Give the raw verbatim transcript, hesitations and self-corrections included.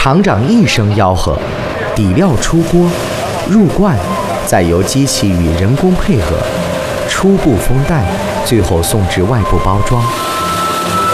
厂长一声吆喝，底料出锅，入罐，再由机器与人工配合，初步封袋，最后送至外部包装。